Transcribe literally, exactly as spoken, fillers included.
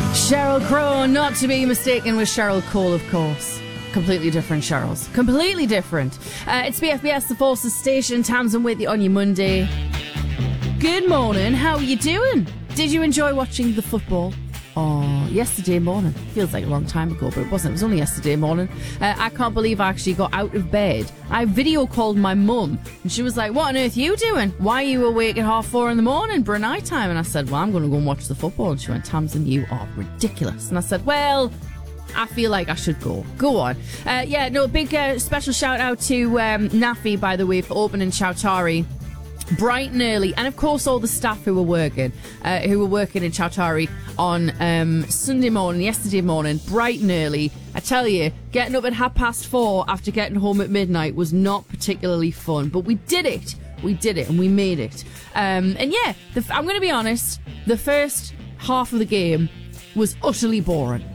Sheryl Crow, not to be mistaken with Cheryl Cole, of course. Completely different Cheryls. Completely different. Uh, it's B F B S, the Forces Station. Tamsin with you on your Monday. Good morning. How are you doing? Did you enjoy watching the football? Oh, yesterday morning. Feels like a long time ago, but it wasn't. It was only yesterday morning. Uh, I can't believe I actually got out of bed. I video called my mum, and she was like, what on earth are you doing? Why are you awake at half four in the morning for a night time? And I said, well, I'm going to go and watch the football. And she went, Tamsin, you are ridiculous. And I said, well, I feel like I should go. Go on. Uh, yeah, no, big uh, special shout out to um, Nafi, by the way, for opening Chowtari bright and early, and of course all the staff who were working uh, who were working in Chowtari on um, Sunday morning, yesterday morning, bright and early. I tell you, getting up at half past four after getting home at midnight was not particularly fun, but we did it. We did it and we made it. Um, and yeah, the, I'm going to be honest, the first half of the game was utterly boring.